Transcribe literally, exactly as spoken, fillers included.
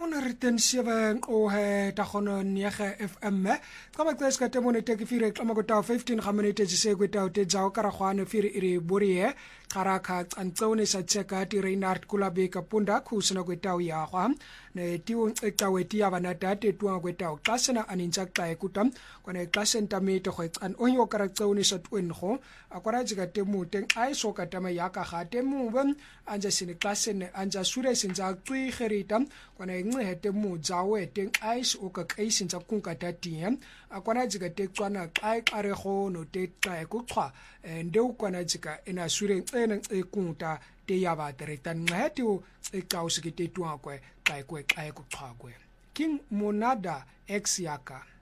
hona re ten seven o he ta gono nege F M ka ba tsa ska temone te ke fire tlama go ta fifteen ga minutes se go ta te jao ka ra gwane fire ire borie kara kha tsantsone sa cheka ti Reinhard Kulabe ka punda khusina go ta ya gwa ne ti o nceqa weti ya bana tate tuwa go ta ka sena aninja xa ekutam kone ka senta mete go tsan onyo kara tsone sa twen go akwara jika temu teng ai so ka tama ya ka ga temu ben anja sine klasene anja sure sinja tsui gerita kone nxe hete mu jawe teng ice o ka kaisi tsa kunka tatia akwana jika te tswana kai kare go no te tsa ku tshwa nde u kwana jika ina sure ena e kunta te ya ba director ngati o e ka o se ke te tuwa kwe kai kwe kai ku tshwa kwe king monada ex yaka